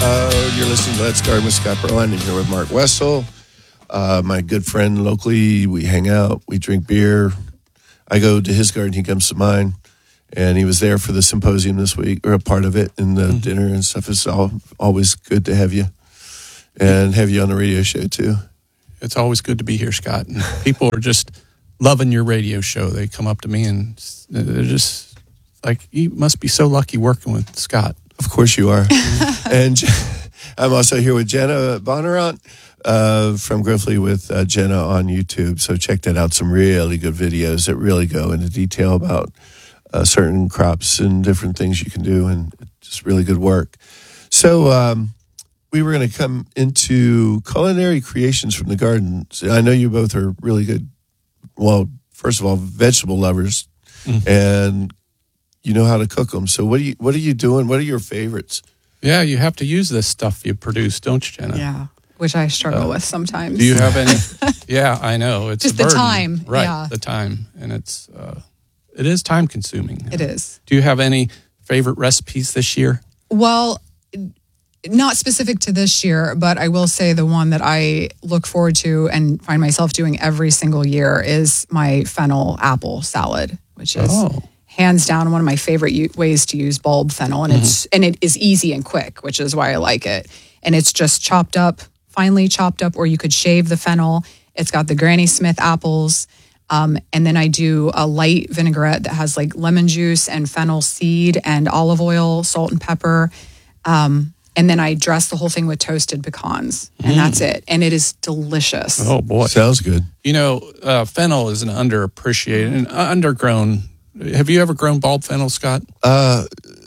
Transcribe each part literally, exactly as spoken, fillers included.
Uh, you're listening to Let's Garden with Scott Berline. I'm here with Mark Wessel, uh, my good friend locally. We hang out, we drink beer. I go to his garden, he comes to mine. And he was there for the symposium this week, or a part of it, and the mm-hmm. dinner and stuff. It's all, always good to have you and have you on the radio show, too. It's always good to be here, Scott. And people are just loving your radio show. They come up to me and they're just like, you must be so lucky working with Scott. Of course you are. And I'm also here with Jenna Bonnarant uh, from Griffley with uh, Jenna on YouTube. So check that out. Some really good videos that really go into detail about uh, certain crops and different things you can do, and just really good work. So um, we were going to come into culinary creations from the garden. So I know you both are really good, well, first of all, vegetable lovers, mm-hmm. and you know how to cook them. So what are you what are you doing? What are your favorites? Yeah, you have to use this stuff you produce, don't you, Jenna? Yeah, which I struggle uh, with sometimes. Do you have any? Yeah, I know. It's just a the burden. time. Right, yeah. the time. And it's uh, it is time consuming. It is. Do you have any favorite recipes this year? Well, not specific to this year, but I will say the one that I look forward to and find myself doing every single year is my fennel apple salad, which is oh. hands down one of my favorite u- ways to use bulb fennel, and mm-hmm. it's and it is easy and quick, which is why I like it. And it's just chopped up, finely chopped up, or you could shave the fennel. It's got the Granny Smith apples, um, and then I do a light vinaigrette that has like lemon juice and fennel seed and olive oil, salt and pepper. Um, And then I dress the whole thing with toasted pecans, and mm. that's it. And it is delicious. Oh, boy. Sounds good. You know, uh, fennel is an underappreciated and undergrown. Have you ever grown bulb fennel, Scott? Uh,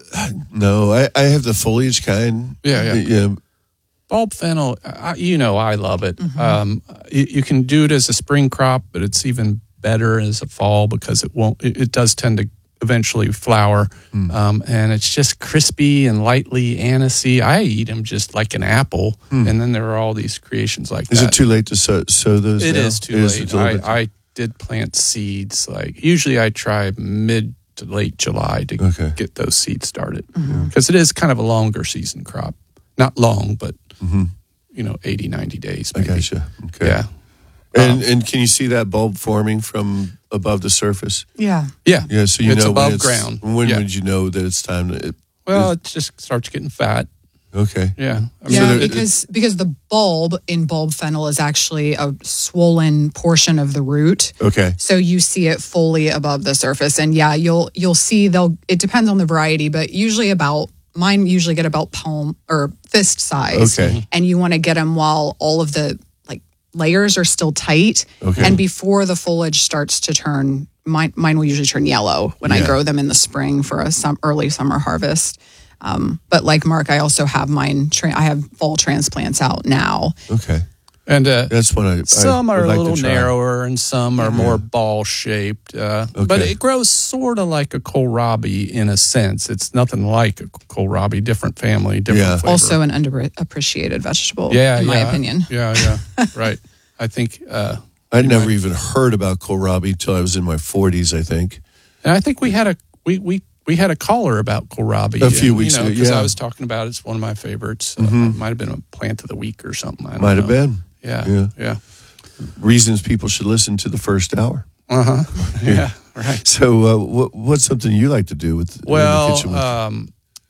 no, I, I have the foliage kind. Yeah, yeah. yeah. Bulb fennel, I, you know, I love it. Mm-hmm. Um, you, you can do it as a spring crop, but it's even better as a fall because it won't. It, it does tend to eventually flower, mm. um, and it's just crispy and lightly anisey. I eat them just like an apple, mm. and then there are all these creations like is that. Is it too late to sow, sow those It now? is too it late. I, I did plant seeds. Like usually I try mid to late July to okay. get those seeds started, because mm-hmm. it is kind of a longer season crop. Not long, but mm-hmm. you know, eighty, ninety days maybe. I gotcha. Okay. Yeah. And um, and can you see that bulb forming from above the surface? Yeah. Yeah. Yeah, so you it's know above when it's, ground. When yeah. would you know that it's time to... It, well, it just starts getting fat. Okay. Yeah. I mean, yeah, so because because the bulb in bulb fennel is actually a swollen portion of the root. Okay. So you see it fully above the surface. And yeah, you'll you'll see they'll it depends on the variety, but usually about mine usually get about palm or fist size. Okay. And you want to get them while all of the layers are still tight, okay. and before the foliage starts to turn, mine, mine will usually turn yellow when yeah. I grow them in the spring for a some early summer harvest. Um, but like Mark, I also have mine. Tra- I have fall transplants out now. Okay, and uh, that's what I. Some I are a like little narrower, and some are yeah. more ball shaped. Uh, okay. But it grows sort of like a kohlrabi in a sense. It's nothing like a kohlrabi, different family, different yeah. flavor. Also an underappreciated vegetable, yeah, in yeah. my opinion. Yeah, yeah, right. I think uh, I'd never might. even heard about kohlrabi until I was in my forties. I think, and I think we had a we we. We had a caller about kohlrabi a few and, weeks you know, ago. Yeah, I was talking about it. It's one of my favorites. Mm-hmm. Uh, it might have been a plant of the week or something. I don't might know. have been. Yeah, yeah, yeah. Reasons people should listen to the first hour. Uh huh. Yeah. yeah, right. So, uh, what, what's something you like to do with? Well, in the kitchen with? Um,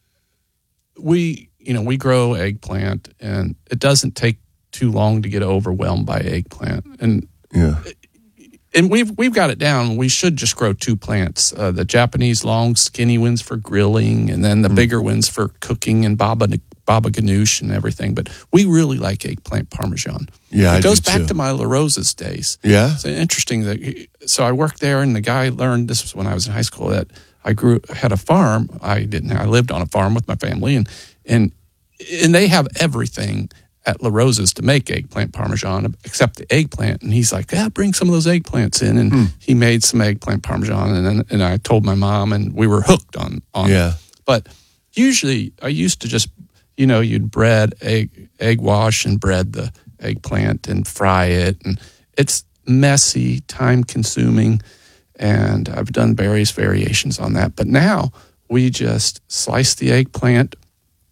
we you know we grow eggplant, and it doesn't take too long to get overwhelmed by eggplant, and yeah. And we've we've got it down. We should just grow two plants: uh, the Japanese long, skinny ones for grilling, and then the mm. bigger ones for cooking and baba baba ganoush and everything. But we really like eggplant parmesan. Yeah, it I goes do back too. to my La Rosa's days. Yeah, it's interesting that. So I worked there, and the guy learned this was when I was in high school that I grew had a farm. I didn't. I lived on a farm with my family, and and and they have everything at La Rosa's to make eggplant parmesan, except the eggplant. And he's like, yeah, bring some of those eggplants in. And hmm. he made some eggplant parmesan. And then and I told my mom, and we were hooked on, on yeah. it. But usually I used to just, you know, you'd bread, egg, egg wash and bread the eggplant and fry it. And it's messy, time consuming. And I've done various variations on that. But now we just slice the eggplant,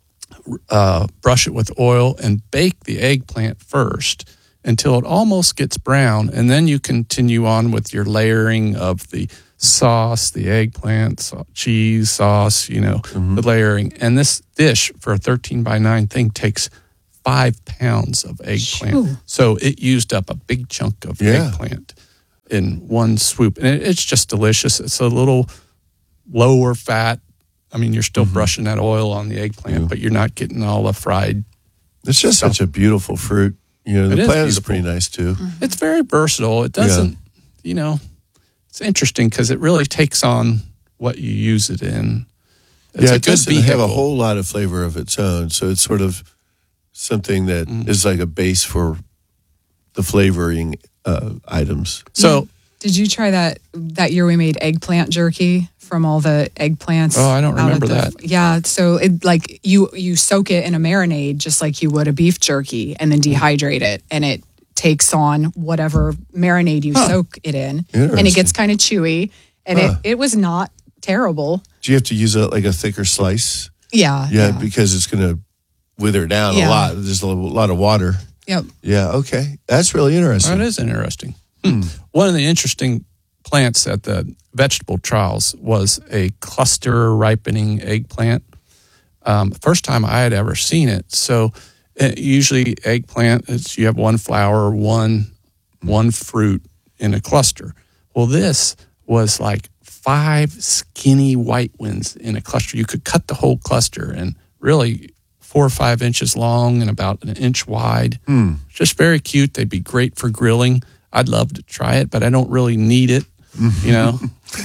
uh, brush it with oil and bake the eggplant first until it almost gets brown. And then you continue on with your layering of the sauce, the eggplant, so- cheese, sauce, you know, mm-hmm. the layering. And this dish for a thirteen by nine thing takes five pounds of eggplant. Shoo. So it used up a big chunk of yeah. eggplant in one swoop. And it, it's just delicious. It's a little lower fat. I mean, you're still mm-hmm. brushing that oil on the eggplant, yeah. but you're not getting all the fried. It's just stuff. Such a beautiful fruit. You know, the it plant is, is pretty nice too. Mm-hmm. It's very versatile. It doesn't, yeah. you know, it's interesting because it really takes on what you use it in. It's yeah, a it good doesn't vehicle. have a whole lot of flavor of its own. So it's sort of something that mm. is like a base for the flavoring uh, items. So, did you try that that year we made eggplant jerky from all the eggplants? Oh, I don't remember the, that. Yeah, so it like you you soak it in a marinade just like you would a beef jerky, and then dehydrate it, and it takes on whatever marinade you huh. soak it in, and it gets kind of chewy, and huh. it it was not terrible. Do you have to use a like a thicker slice? Yeah, yeah, yeah. because it's going to wither down yeah. a lot. There's a lot of water. Yep. Yeah. Okay, that's really interesting. That is interesting. Hmm. One of the interesting plants at the vegetable trials was a cluster ripening eggplant. Um, first time I had ever seen it. So uh, usually eggplant, it's, you have one flower, one one fruit in a cluster. Well, this was like five skinny white ones in a cluster. You could cut the whole cluster and really four or five inches long and about an inch wide. Hmm. Just very cute. They'd be great for grilling. I'd love to try it, but I don't really need it. You know,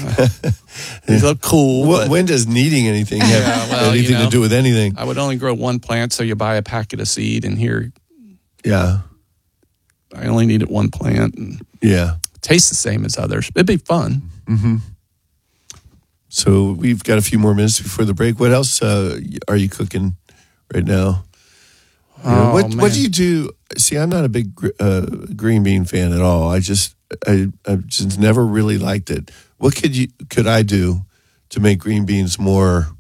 they look cool. What, when does needing anything have yeah, well, anything you know, to do with anything? I would only grow one plant, so you buy a packet of seed, and here, yeah, I only needed one plant, and yeah, it tastes the same as others. It'd be fun. Mm-hmm. So we've got a few more minutes before the break. What else uh, are you cooking right now? You know, oh, what man. what do you do? See, I'm not a big uh, green bean fan at all. I just I I just never really liked it. What could you could I do to make green beans more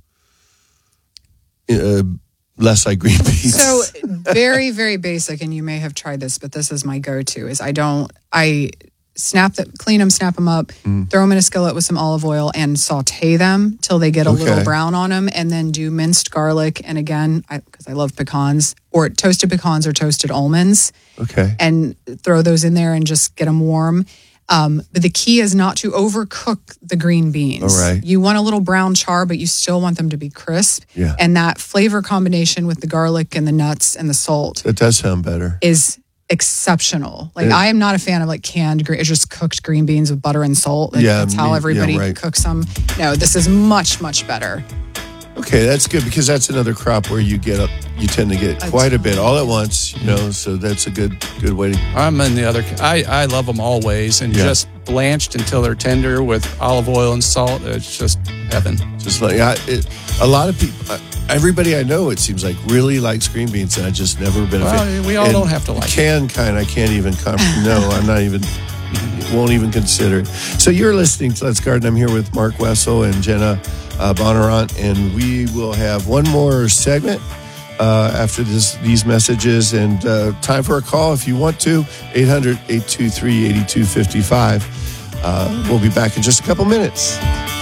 uh, less like green beans? So very very basic, and you may have tried this, but this is my go-to. Is I don't I snap them, clean them, snap them up, mm. throw them in a skillet with some olive oil, and saute them till they get a okay. little brown on them, and then do minced garlic. And again, because I, I love pecans, or toasted pecans or toasted almonds. Okay. And throw those in there and just get them warm. Um, but the key is not to overcook the green beans. All right. You want a little brown char, but you still want them to be crisp. Yeah. And that flavor combination with the garlic and the nuts and the salt. That does sound better. Is exceptional. Like, it, I am not a fan of like canned green, it's just cooked green beans with butter and salt. Like, yeah, that's how me, everybody yeah, right. cooks them. No, this is much, much better. Okay, that's good because that's another crop where you get up, you tend to get quite a bit all at once, you know. So that's a good, good way to. I'm in the other. I I love them always, and yeah. just blanched until they're tender with olive oil and salt. It's just heaven. Just like I, it, a lot of people, everybody I know, it seems like really likes green beans, and I just never been well, a fan. We all and don't have to like can it. kind. I can't even. Comp- no, I'm not even. Won't even consider it. So you're listening to Let's Garden. I'm here with Mark Wessel and Jenna uh, Bonnarant, and we will have one more segment uh, after this, these messages, and uh, time for a call if you want to, eight hundred, eight two three, eight two five five. Uh, we'll be back in just a couple minutes.